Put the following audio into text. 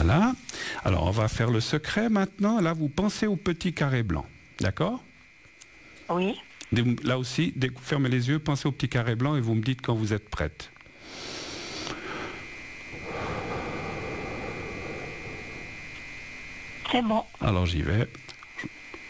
Voilà. Alors, on va faire le secret maintenant. Là, vous pensez au petit carré blanc. D'accord ? Oui. Là aussi, fermez les yeux, pensez au petit carré blanc et vous me dites quand vous êtes prête. C'est bon. Alors, j'y vais.